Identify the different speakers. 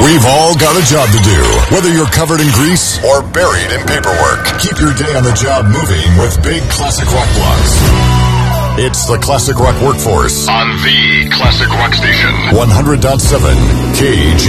Speaker 1: We've all got a job to do, whether you're covered in grease or buried in paperwork. Keep your day on the job moving with big classic rock blocks. It's the Classic Rock Workforce on the Classic Rock Station. 100.7 KG.